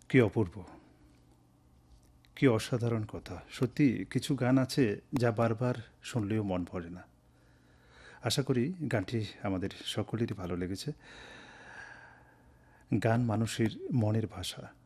কি অপূর্ব, কি অসাধারণ কথা! সত্যি কিছু গান আছে যা বারবার শুনলেও মন ভরে না। আশা করি গানটি আমাদের সকলেরই ভালো লেগেছে। গান মানুষের মনের ভাষা।